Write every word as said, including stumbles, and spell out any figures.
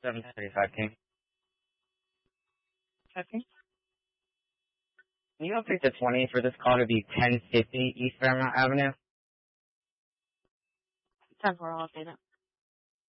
seven thirty-five, King. Checking. Can you update the twenty for this call to be ten fifty East Fairmount Avenue? ten four, I'll update it.